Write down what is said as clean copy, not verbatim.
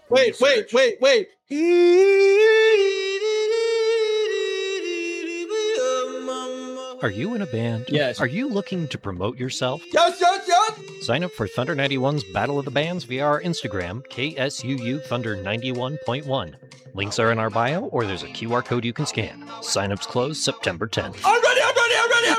Wait. Are you in a band? Yes. Are you looking to promote yourself? Yes. Sign up for Thunder 91's Battle of the Bands via our Instagram, KSUU Thunder 91.1. Links are in our bio, or there's a QR code you can scan. Signups close September 10th. I'm ready.